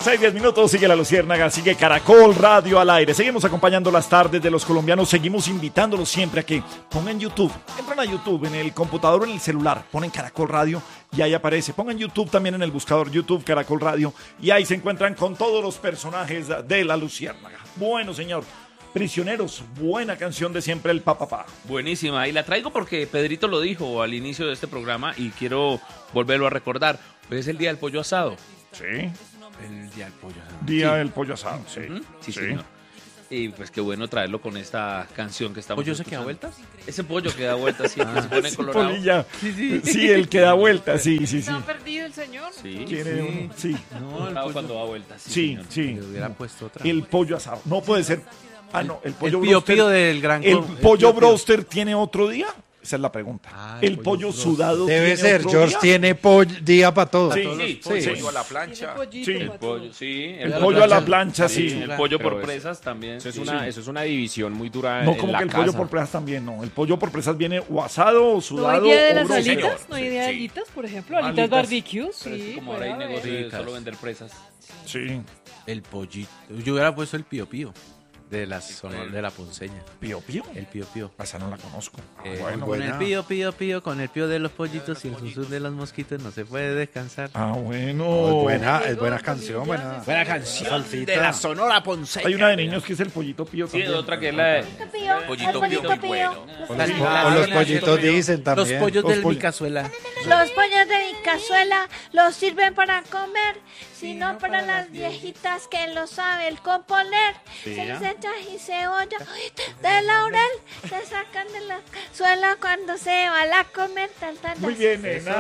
6:10, sigue La Luciérnaga, sigue Caracol Radio al aire. Seguimos acompañando las tardes de los colombianos, seguimos invitándolos siempre a que pongan YouTube. Entran a YouTube, en el computador o en el celular, ponen Caracol Radio y ahí aparece. Pongan YouTube también en el buscador, YouTube Caracol Radio, y ahí se encuentran con todos los personajes de La Luciérnaga. Bueno, señor. Prisioneros, buena canción de siempre el Papá. Buenísima, y la traigo porque Pedrito lo dijo al inicio de este programa y quiero volverlo a recordar. Hoy es el día del pollo asado. Sí. El día del pollo asado. Día del pollo asado, sí. Sí, señor. Y pues qué bueno traerlo con esta canción que estamos ¿Pollo se escuchando. queda vueltas? Ese pollo que da vueltas, sí, que se pone Sí, colorado. Polilla. Sí, el que da vuelta, sí. ¿No ha perdido el señor? Sí, Quiere uno, sí. colorado cuando da vueltas. Sí, sí. Le hubiera puesto otra. El pollo asado. No puede ser. Ah, no, el pollo El pío broster. pío del gran... ¿El el pollo pío pío. broster tiene otro día? Esa es la pregunta. Ah, ¿El pollo sudado Debe tiene ser, otro George día? tiene día para todo. Sí, Sí, Pollo a la plancha. Sí. el pollo, sí. El pollo a la plancha, sí. El pollo por Pero presas también. Eso es, sí. eso es una división muy dura No, en como la que el casa. pollo por presas también, no. El pollo por presas viene o asado o ¿No sudado hay día de o las broster. alitas? ¿No hay día de alitas, por ejemplo? Alitas. Alitas barbecue, Pero es que sí. como ahora hay puede haber. negocio de Ricas. solo vender presas. Sí. El pollito. Yo hubiera puesto el pío pío de la zona de la Ponceña. ¿Pío pío? El pío pío. Esa no la conozco. bueno, con el buena. pío pío pío, con el pío de los pollitos y el susurro de los mosquitos no se puede descansar. Ah, bueno. Es buena canción, buena. Buena canción Salsita. de la Sonora Ponceña. Hay una de niños que es el pollito pío Sí, también. otra que es la de... Pollito pío muy bueno. O los pollitos dicen Los también. pollos Los de mi pollos. cazuela. Los pollos de mi cazuela los sirven para comer, sino para las viejitas que lo saben componer. Se les echa y cebolla de laurel, se sacan de la cazuela cuando se va a comer. Muy bien, nena.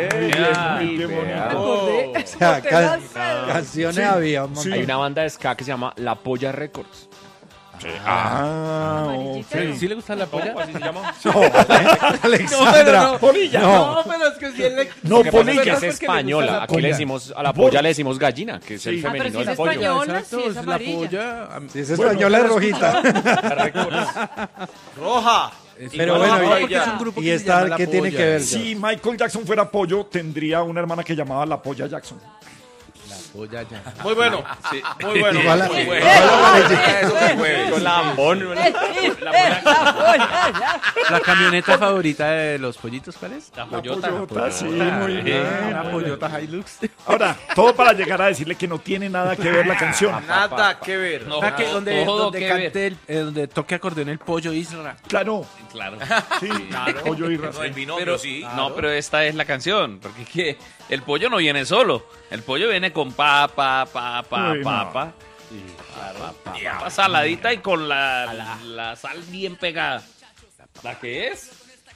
Muy bien, qué bonito. O sea, canciones Sí, había un sí. montón. Hay una banda de ska que se llama La Polla Records. Ah, Amarillita. ok. ¿Sí le gusta la polla? ¿Cómo así se llama? Alexandra. Polilla. No. pero es que si él le... No, Lo que pasa es que polilla. es española. Aquí le decimos, a la Polla. polla le decimos gallina, que es el Sí. Ah, pero femenino si del es pollo. española, Exacto, sí, es la amarilla. polla. Si es española es rojita. Roja. Pero Igual, bueno, porque es un grupo y que se esta, llama La ¿qué tiene Polla. que ver? Si Michael Jackson fuera pollo, tendría una hermana que llamaba la Polla Jackson. La polla ya. Muy bueno. Muy bueno. Igual a- Muy bueno. Eso fue con lambón. La camioneta favorita de los pollitos, ¿cuál es? La pollota. Pollota, sí, muy bien. La Pollota Hilux. Ahora, todo para llegar a decirle que no tiene nada que ver la canción. Nada que ver. No, Ah, que donde, todo donde que cante donde toque acordeón el pollo Isra. Claro, Claro. sí, pollo y No, el razón. binomio sí. No, pero esta es la canción, porque es que el pollo no viene solo. El pollo viene con papa, Uy, no. papa, saladita y con la sal bien pegada. ¿La que es?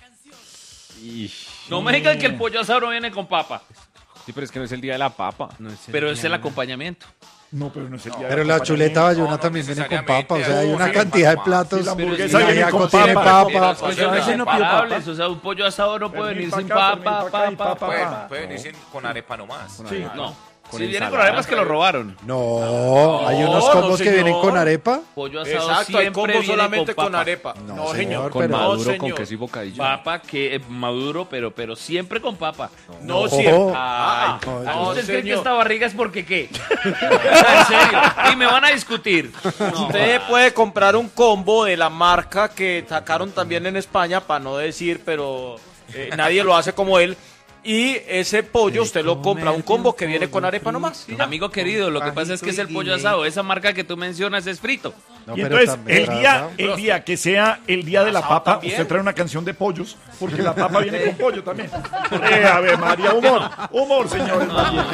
No me digan que el pollo asado no viene con papa, Sí, pero es que no es el día de la papa. pero es el acompañamiento. No, pero no es el día Pero de la acompañamiento. chuleta bayuna No, también viene con necesariamente. papa. O sea, hay una Sí, cantidad de papa. platos. Sí, la Y hamburguesa viene ajiaco con tiene papa. papa. Pues a veces no pido Inseparables, o sea, un pollo asado no puede venir sin papa, papa. Puede venir con arepa nomás. Sí. No, Con si viene con ensalada. arepa es que lo robaron. No, hay unos no, combos que señor. vienen con arepa. Pollo asado Exacto, hay siempre combo viene solamente con con papa. arepa. No, No, señor, señor. Con pero- maduro, No, con señor. queso y bocadillo. Papa que maduro, pero siempre con papa. No, No. siempre. Ay, no, ¿ustedes creen que señor. esta barriga es porque qué? En serio. Y me van a discutir. Usted puede comprar un combo de la marca que sacaron también en España, para no decir, pero nadie lo hace como él. Y ese pollo usted lo compra, un combo que viene con arepa nomás. y ya. Amigo querido, lo que pasa es que es el pollo asado. Esa marca que tú mencionas es frito. No, Y pero entonces, también, el día que sea el día de la Asado papa, también. usted trae una canción de pollos, porque la papa viene con pollo también. A ver, María, humor, señores.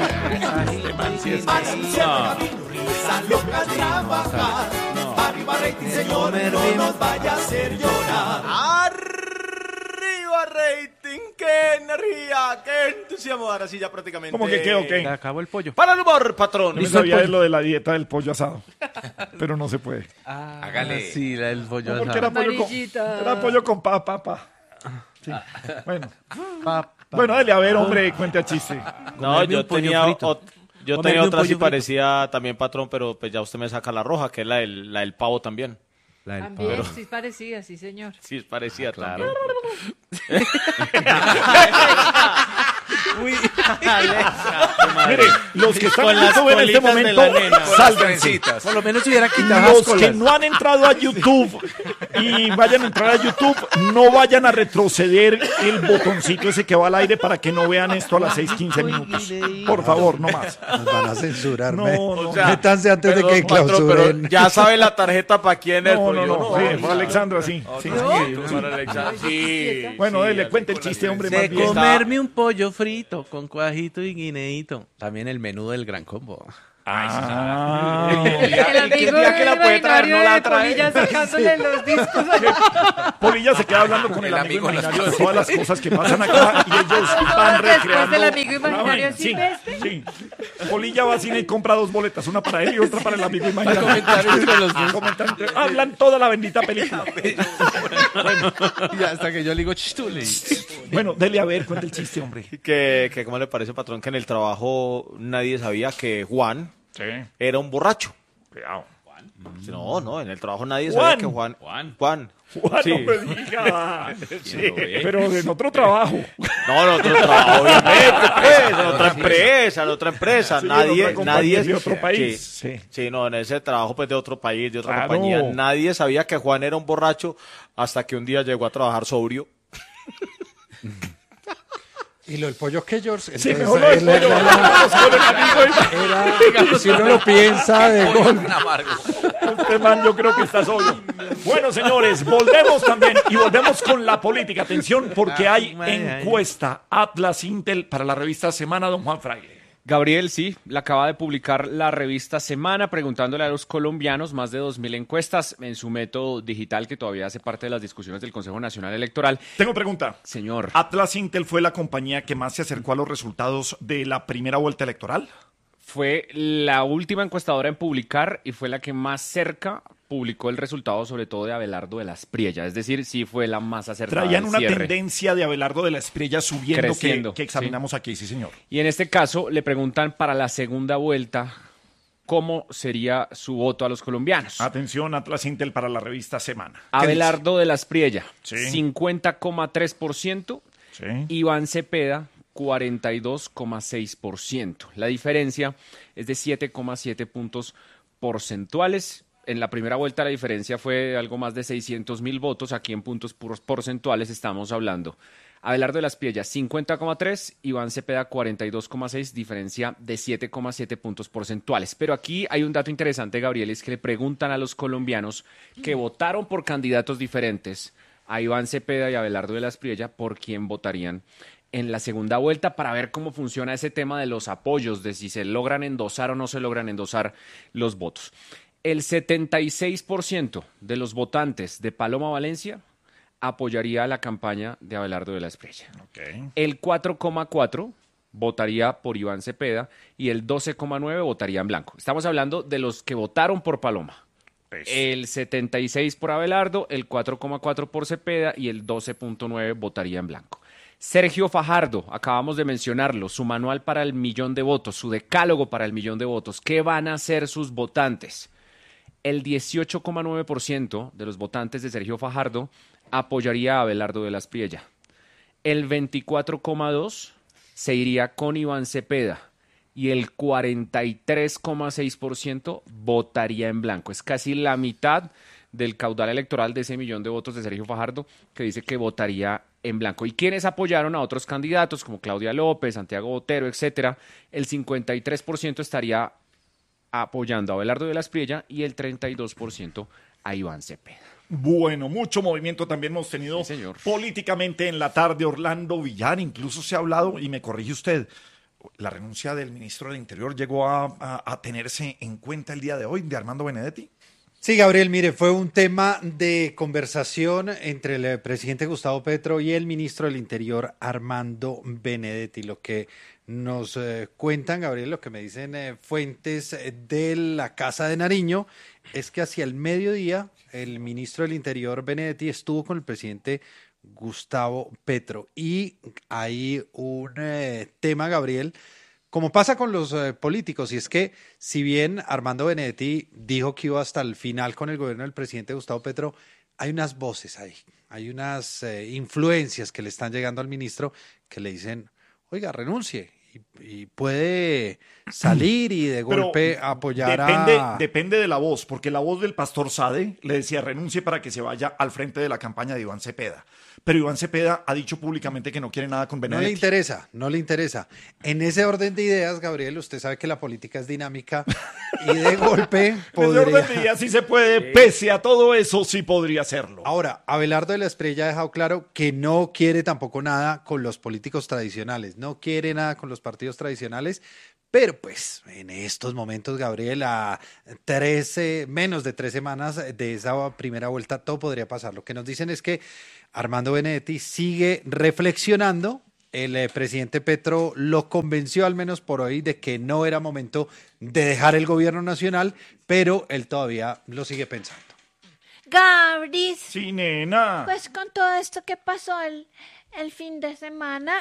Arriba rating, qué energía, qué entusiasmo. Ahora sí ya prácticamente. ¿Cómo que qué o Se qué? acabó el pollo. Para el humor, patrón. Yo me sabía de lo de la dieta del pollo asado, pero no se puede. Hágale. Sí, el pollo No, porque asado. era pollo con papa. Sí. Bueno, dale, a ver, hombre, cuente a chiste. No, Comerme yo un pollo tenía, frito. yo Comerme tenía un otra así pollo frito. parecida también, patrón, pero pues ya usted me saca la roja, que es la del pavo también. La del También, pavo. sí es parecida, sí, señor. Sí, es parecida Claro. también. Uy, Mire, los que están Con en las YouTube en este colitas de momento, la nena. sálvense. por lo menos hubiera quitado las Los que colas. no han entrado a YouTube y vayan a entrar a YouTube, no vayan a retroceder el botoncito ese que va al aire para que no vean esto a las 6:15 minutos. Por favor, no más. Nos van a censurar. No, no. O sea, Métanse antes de perdón, que patrón, clausuren. pero ya sabe la tarjeta para quién es. No, pero no, yo no. Sí, para Alexandra, sí. Sí. Para Alexandra, sí. Bueno, sí, dele, así cuente el con chiste, la- hombre, más De bien. comerme un pollo frito con cuajito y guineíto. También el menú del gran combo. Ah. El amigo día que la puede traer, no la de trae. Polilla sacándole los discos allá. Polilla se queda hablando con el amigo imaginario de todas las cosas que pasan acá y ellos van Después recreando. del amigo la imaginario vaina. Sí, silvestre. sí. Polilla va al cine y compra 2 boletas, una para él y otra para el amigo imaginario. comentar entre los dos. Comentan hablan toda la bendita película. Y hasta que yo le digo chistule. Bueno, dele a ver, cuenta el chiste, hombre. Que ¿cómo le parece, patrón, que en el trabajo nadie sabía que Juan Sí. era un borracho? Cuidado. No, en el trabajo nadie Juan. sabía que Juan. Juan, Sí. no me diga. Sí, pero en otro trabajo. No, en otro trabajo, obviamente, pues, en otra empresa. Sí, en Nadie, otra compañía nadie. de otro país. Sí, Sí. sí, no, en ese trabajo, pues, de otro país, de otra Claro. compañía. Nadie sabía que Juan era un borracho hasta que un día llegó a trabajar sobrio. ¿Y lo del pollo qué, George? Sí, Entonces, mejor lo del él pollo. Vamos con el amigo. era, si uno lo piensa de golpe. Este man yo creo que está solo. Bueno, señores, volvemos también y volvemos con la política. Atención, porque hay encuesta Atlas Intel para la revista Semana, don Juan Fraile. Gabriel, sí, la acaba de publicar la revista Semana preguntándole a los colombianos más de 2.000 encuestas en su método digital que todavía hace parte de las discusiones del Consejo Nacional Electoral. Tengo pregunta. Señor, ¿Atlas Intel fue la compañía que más se acercó a los resultados de la primera vuelta electoral? fue la última encuestadora en publicar y fue la que más cerca publicó el resultado, sobre todo de Abelardo de la Espriella. Es decir, sí fue la más acertada. Traían del una cierre. tendencia de Abelardo de la Espriella subiendo Creciendo, que examinamos aquí, sí, señor. Y en este caso le preguntan para la segunda vuelta cómo sería su voto a los colombianos. Atención, Atlas Intel para la revista Semana. ¿Qué Abelardo de la Espriella, Sí. 50,3%. dice? Sí. Iván Cepeda, 42,6%. La diferencia es de 7,7 puntos porcentuales. En la primera vuelta la diferencia fue de algo más de 600.000 votos. Aquí en puntos puros porcentuales estamos hablando. Abelardo de la Espriella, 50,3, Iván Cepeda, 42,6, diferencia de 7,7 puntos porcentuales. Pero aquí hay un dato interesante, Gabriel, es que le preguntan a los colombianos que votaron por candidatos diferentes, a Iván Cepeda y a Abelardo de la Espriella, por quién votarían en la segunda vuelta, para ver cómo funciona ese tema de los apoyos, de si se logran endosar o no se logran endosar los votos. El 76% de los votantes de Paloma Valencia apoyaría la campaña de Abelardo de la Espriella. Ok. El 4,4 votaría por Iván Cepeda y el 12,9 votaría en blanco. Estamos hablando de los que votaron por Paloma. El 76 por Abelardo, el 4,4 por Cepeda y el 12,9 votaría en blanco. Sergio Fajardo, acabamos de mencionarlo, su manual para el 1.000.000 de votos, su decálogo para el 1.000.000 de votos. ¿Qué van a hacer sus votantes? El 18,9% de los votantes de Sergio Fajardo apoyaría a Abelardo de la Espriella. El 24,2% se iría con Iván Cepeda y el 43,6% votaría en blanco. Es casi la mitad del caudal electoral de ese 1.000.000 de votos de Sergio Fajardo, que dice que votaría en blanco. ¿Y quienes apoyaron a otros candidatos como Claudia López, Santiago Botero, etcétera? El 53% estaría apoyando a Abelardo de la Espriella y el 32% a Iván Cepeda. Bueno, mucho movimiento también hemos tenido Sí, señor. políticamente en la tarde. Orlando Villar, incluso se ha hablado, y me corrige usted, la renuncia del ministro del Interior llegó a tenerse en cuenta el día de hoy, de Armando Benedetti. Sí, Gabriel, mire, fue un tema de conversación entre el presidente Gustavo Petro y el ministro del Interior, Armando Benedetti. Lo que nos cuentan, Gabriel, lo que me dicen fuentes de la Casa de Nariño, es que hacia el mediodía el ministro del Interior, Benedetti, estuvo con el presidente Gustavo Petro. Y hay un tema, Gabriel, como pasa con los políticos, y es que si bien Armando Benedetti dijo que iba hasta el final con el gobierno del presidente Gustavo Petro, hay unas voces ahí, hay unas influencias que le están llegando al ministro que le dicen, oiga, renuncie. Y puede salir y de Pero golpe apoyar depende de la voz, porque la voz del pastor Sade le decía renuncie para que se vaya al frente de la campaña de Iván Cepeda. Pero Iván Cepeda ha dicho públicamente que no quiere nada con No le Benedetti. no le interesa. En ese orden de ideas, Gabriel, usted sabe que la política es dinámica y de golpe Desde orden de podría... ideas sí se puede, pese a todo eso, sí podría hacerlo. Ahora, Abelardo de la Espriella ha dejado claro que no quiere tampoco nada con los políticos tradicionales, no quiere nada con los partidos tradicionales, pero pues en estos momentos, Gabriel, a menos de 3 semanas de esa primera vuelta, todo podría pasar. Lo que nos dicen es que Armando Benedetti sigue reflexionando. El presidente Petro lo convenció, al menos por hoy, de que no era momento de dejar el gobierno nacional, pero él todavía lo sigue pensando. Gabris, Sí, nena. pues con todo esto que pasó el fin de semana,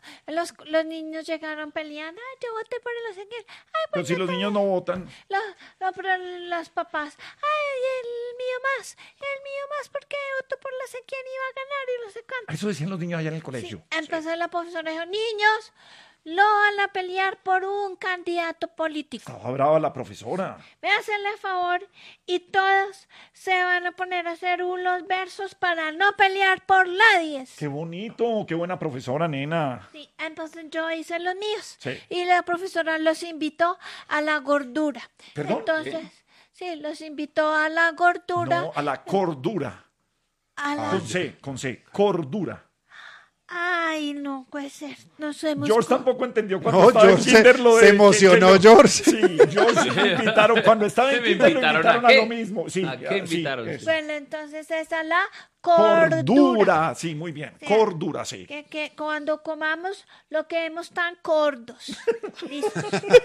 los niños llegaron peleando. Ay, yo voté por el no sé quién. Ay, Pero si los niños no votan. pero los papás. Ay, el mío más, porque votó por no sé quién iba a ganar y no sé cuánto. Eso decían los niños allá en el Sí, colegio. entonces la profesora dijo, niños, lo van a pelear por un candidato político. Estaba brava la profesora. Ve a hacerle favor y todos se van a poner a hacer unos versos para no pelear por nadie. Qué bonito, qué buena profesora, nena. Sí, entonces yo hice los míos. Sí. Y la profesora los invitó a la gordura. ¿Perdón? Entonces, sí, los invitó a la gordura. No, a la cordura. A la... Con C, cordura. Ay, no puede ser. Nos hemos... George tampoco entendió cuando No, estaba en George kinder lo de... se emocionó, que- George. Sí, George me invitaron. Cuando estaba en ¿Me kinder lo invitaron invitaron a a qué? lo mismo. Sí, ¿A qué sí, invitaron? eso. Bueno, entonces esa es la cordura. Cordura, sí, muy bien. Sí. Cordura, sí. Que cuando comamos lo queremos tan cordos. Listo.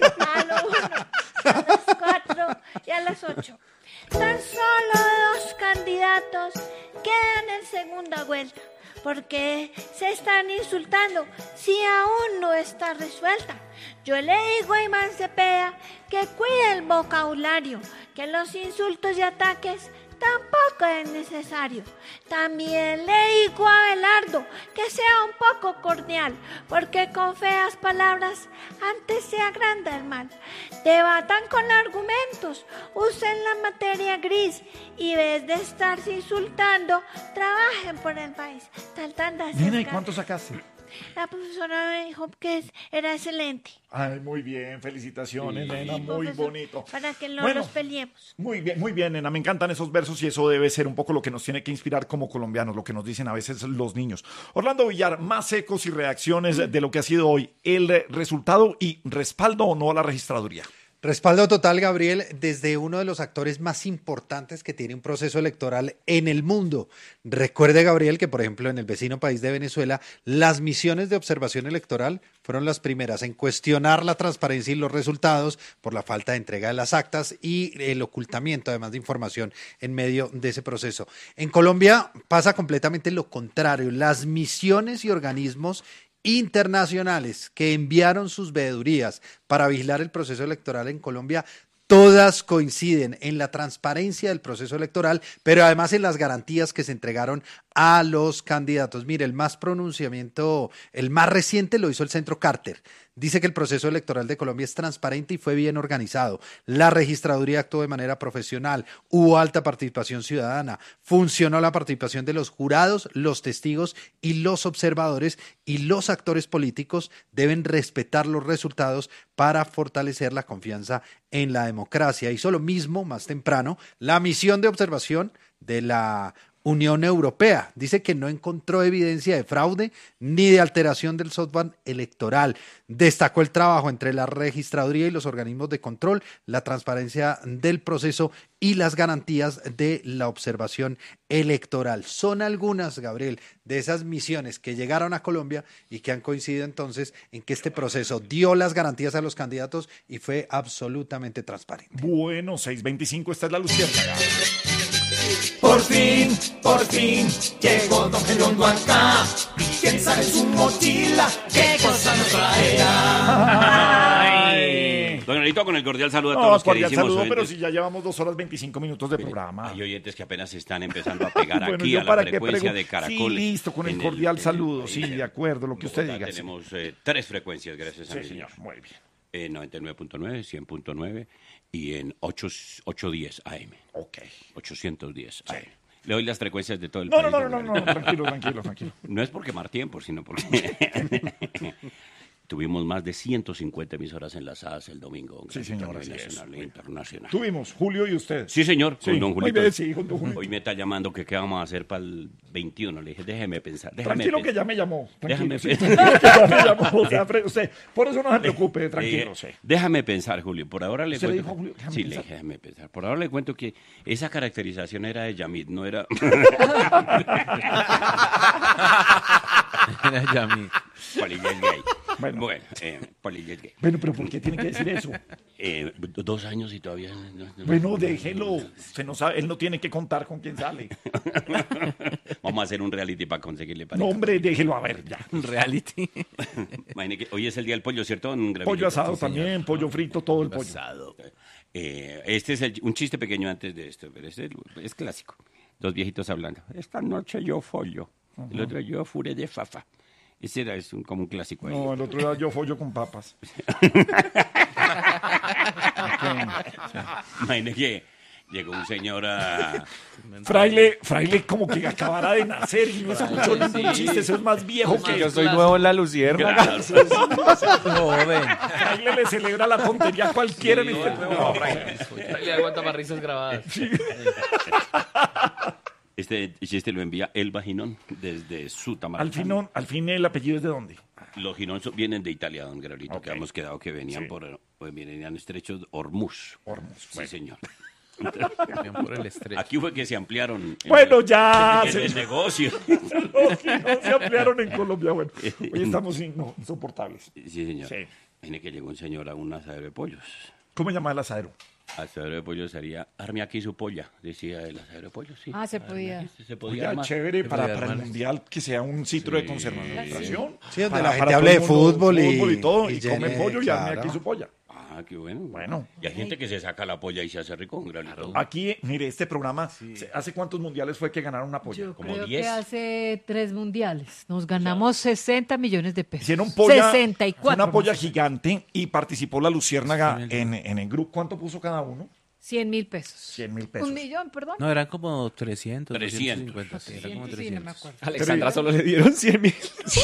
A lo 1, a las 4 y a las 8. Tan solo 2 candidatos quedan en segunda vuelta. Porque se están insultando si aún no está resuelta. Yo le digo a Iván Cepeda que cuide el vocabulario, que los insultos y ataques tampoco es necesario. También le digo a Abelardo que sea un poco cordial, porque con feas palabras antes se agranda el mal. Debatan con argumentos, usen la materia gris y en vez de estarse insultando, trabajen por el país. Nena, ¿y cuánto sacaste? La profesora me dijo que era excelente. Ay, muy bien, felicitaciones, nena, Sí, muy profesor, bonito. Para que no Bueno, los peleemos. muy bien, nena, me encantan esos versos y eso debe ser un poco lo que nos tiene que inspirar como colombianos, lo que nos dicen a veces los niños. Orlando Villar, más ecos y reacciones de lo que ha sido hoy, el resultado y respaldo o no a la registraduría. Respaldo total, Gabriel, desde uno de los actores más importantes que tiene un proceso electoral en el mundo. Recuerde, Gabriel, que por ejemplo en el vecino país de Venezuela, las misiones de observación electoral fueron las primeras en cuestionar la transparencia y los resultados por la falta de entrega de las actas y el ocultamiento, además de información en medio de ese proceso. En Colombia pasa completamente lo contrario. Las misiones y organismos internacionales que enviaron sus veedurías para vigilar el proceso electoral en Colombia, todas coinciden en la transparencia del proceso electoral, pero además en las garantías que se entregaron a los candidatos. Mire, el más reciente lo hizo el Centro Carter. Dice que el proceso electoral de Colombia es transparente y fue bien organizado. La registraduría actuó de manera profesional, hubo alta participación ciudadana, funcionó la participación de los jurados, los testigos y los observadores, y los actores políticos deben respetar los resultados para fortalecer la confianza en la democracia. Hizo lo mismo más temprano la misión de observación de la Unión Europea. Dice que no encontró evidencia de fraude ni de alteración del software electoral. Destacó el trabajo entre la registraduría y los organismos de control, la transparencia del proceso y las garantías de la observación electoral. Son algunas, Gabriel, de esas misiones que llegaron a Colombia y que han coincidido entonces en que este proceso dio las garantías a los candidatos y fue absolutamente transparente. Bueno, 6:25, esta es la luciérnaga. Por fin, llegó Don Gelondo acá. ¿Quién sabe su mochila? ¿Qué cosa nos traerá? Ay. Don Alito, con el cordial saludo a No, todos los cordial queridísimos saludo, pero oyentes. si ya llevamos 2 horas 25 minutos de programa. Hay oyentes que apenas se están empezando a pegar Bueno, aquí yo a la para qué frecuencia pregun- de Caracol. Sí, listo, con el en cordial en saludo, país. sí, de acuerdo, lo que usted Bogotá diga. sí. Tenemos 3 frecuencias, gracias a Sí, mi señor, muy bien. 99.9, 100.9 y en 810 AM. Ok. 810 AM. Le doy las frecuencias de todo el No, país. no, don no, no, Gabriel. tranquilo. No es por quemar tiempo, sino porque tuvimos más de 150 emisoras enlazadas el domingo. Don Sí, Gabriel, señor, a nivel así es. nacional e internacional. Tuvimos, Julio y usted. Sí, señor, con Sí, don muy Julito. bien, sí, con don Julito. Hoy me está llamando que qué vamos a hacer para el 21. Le dije, déjeme pensar. Tranquilo que ya me llamó. Tranquilo, Déjame sí, pensar. que ya me llamó. O sea, usted, por eso no se preocupe, tranquilo, sí. Déjame pensar, Julio. Por ahora le ¿Usted le cuento. dijo a Julio, déjame Sí, pensar? le dije, déjame pensar. Por ahora le cuento que esa caracterización era de Yamit, no era. Era Yamit. Polilla es gay. Bueno. Polilla es gay. Bueno, pero ¿por qué tiene que decir eso? 2 años y todavía. Bueno, déjelo. Usted no sabe, él no tiene que contar con quién sale. Vamos a hacer un reality para conseguirle No, pareja. hombre, déjelo a ver ya. Un reality. Imagine que hoy es el día del pollo, ¿cierto? don Gravillito? Pollo asado Sí, señor. también, pollo frito, todo el pollo. Asado. Este es un chiste pequeño antes de esto, pero este es clásico. 2 viejitos hablando. Esta noche yo follo. El otro yo furé de fafa. Ese era como un clásico ahí. No, el otro era yo follo con papas. Imagine que llegó un señor a... Fraile como que acabara de nacer y no se escuchó ningún chiste, eso es más viejo que Yo soy nuevo en la luciérnaga. Gracias. Joven. Fraile le celebra la tontería a cualquiera en este programa. Le aguanta más risas grabadas. Este chiste lo envía Elba Ginón desde Sutamarcán. Al fin el apellido es de dónde. Los Ginón vienen de Italia, don Gabrielito, Ok. que habíamos quedado que venían venían estrechos Hormuz. Sí, señor. Bien por el estrecho. Aquí fue que se ampliaron. Bueno, ya. En el negocio. Los que no se ampliaron en Colombia. Bueno, hoy estamos insoportables. Sí, señor. Sí. Tiene que llegó un señor a un asadero de pollos. ¿Cómo se llama el asadero? Asadero de pollos sería, arme aquí su polla, decía el asadero de pollos, sí. Ah, se Arme podía. aquí, se podía Oiga, armar. chévere para el armar. mundial que sea un sitio de conservación. Sí, donde Para- la gente para hable de todo el mundo, fútbol y todo, y llene, come pollo y arme claro. aquí su polla. Ah, qué bueno. Bueno. Y hay gente que se saca la polla y se hace rico, un granito. Aquí, mire, este programa, ¿hace cuántos mundiales fue que ganaron una polla? Yo Como creo 10. que hace 3 mundiales nos ganamos 60 millones de pesos. Hicieron polla, 64. una polla más. gigante y participó la Luciérnaga en el grupo. ¿Cuánto puso cada uno? 100.000 pesos. 100.000 pesos. 1 millón, perdón. No, eran como 300. 300. 250, sí, era como Sí, no 300. me acuerdo. Alexandra solo le dieron 100.000.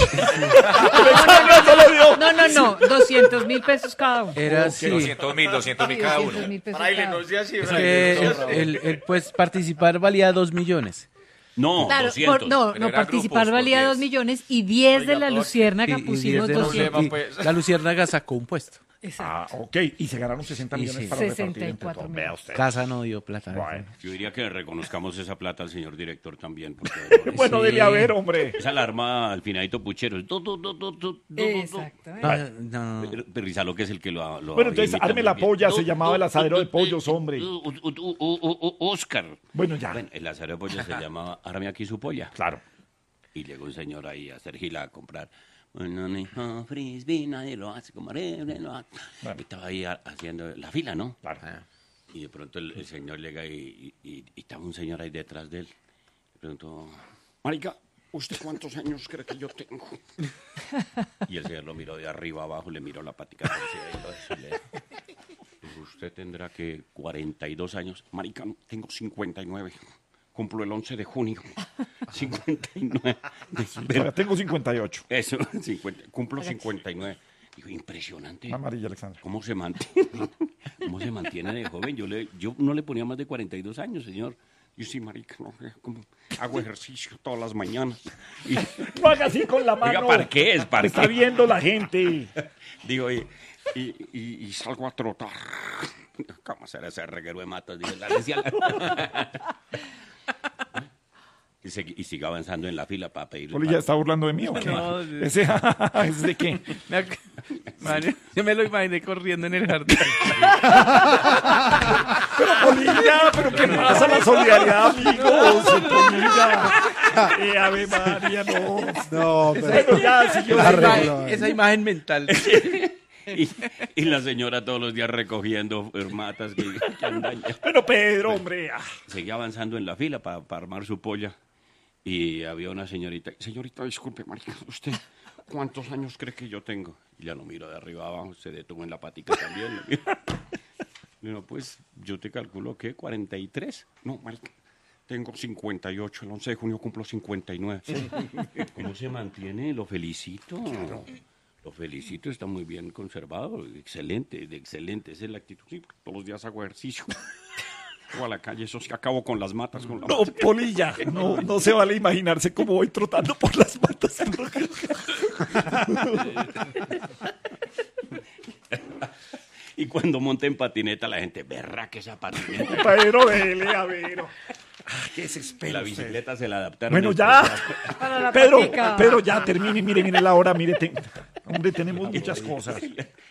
No, 200.000 pesos cada uno. Era así. 200.000 cada uno. 200.000 pesos Fraile, cada no uno. sea así, Es Fraile. que pues participar valía 2 millones. No, Claro, 200. no, Pero eran participar grupos, valía por 2 10. millones y 10 de Oiga, la todo- Luciérnaga Y pusimos 10 de 200. problema, pues. La Luciérnaga sacó un puesto. Exacto. Ah, ok. Y se ganaron 60 Y millones sí. para repartir entre 64 todos. millones. Vea usted. Casa no dio plata. Bueno. Yo diría que le reconozcamos esa plata al señor director también. Porque, Bueno, Sí. dele a ver, hombre. esa alarma al finadito puchero. Exactamente. No, no. Pero Rizalo, que es el que lo Bueno, entonces, imita arme muy la bien. polla, se llamaba el asadero de pollos, hombre. Oscar. Bueno, ya. Bueno, el asadero de pollos se llamaba Arme aquí su polla. Claro. Y llegó un señor ahí a hacer gila a comprar. Bueno, hijo, frisbee, nadie lo hace como lo hace. Bueno. Estaba ahí haciendo la fila, ¿no? Claro. Y de pronto el señor llega y estaba un señor ahí detrás de él. Le preguntó, marica, ¿usted cuántos años cree que yo tengo? Y el señor lo miró de arriba abajo, le miró la patica por encima y le dijo, usted tendrá que 42 años. Marica, tengo 59. Cumplo el 11 de junio. 59. Todavía tengo 58. Eso, 50, cumplo 59. Digo, impresionante. Amarilla, Alexandra. ¿Cómo se mantiene? ¿Cómo se mantiene de joven? Yo no le ponía más de 42 años, señor. Yo sí, marica, no, como hago ejercicio todas las mañanas. Y, No haga así con la mano. Oiga, parqués, parqués. Está viendo la gente. digo, y salgo a trotar. ¿Cómo será ese reguero de matas? Digo, la decía y sigue avanzando en la fila para pedir. Poli, ¿ya está burlando de mí o qué? No, ¿Ese es de qué? Yo me lo imaginé corriendo en el jardín. Pero Polilla, ¿pero qué pasa? La solidaridad, amigos. Polilla. Ave María, no. No, pero Bueno, ya, siguió. Arreglo. Esa imagen mental. Y la señora todos los días recogiendo matas que andan ya. Pero Pedro, hombre. Seguía avanzando en la fila para armar su polla. Y había una señorita. Señorita, disculpe, marica, ¿usted cuántos años cree que yo tengo? Y ya lo miro de arriba abajo, se detuvo en la patica también. Bueno, pues yo te calculo que 43. No, marica, tengo 58. El 11 de junio cumplo 59. ¿Cómo se mantiene? Lo felicito. Lo felicito, está muy bien conservado. Excelente, excelente. Esa es la actitud. Sí, todos los días hago ejercicio. O a la calle, eso sí, acabo con las matas. Con la No, Polilla, no se vale imaginarse cómo voy trotando por las matas. Y cuando monta en patineta, la gente, verra que esa patineta. Pedro, dele, a ver. ¿Qué es espera? La bicicleta se la adaptaron. Bueno, ya. Para la Pedro, patica. Pedro, ya termine, mire la hora, mire. Hombre, tenemos muchas cosas.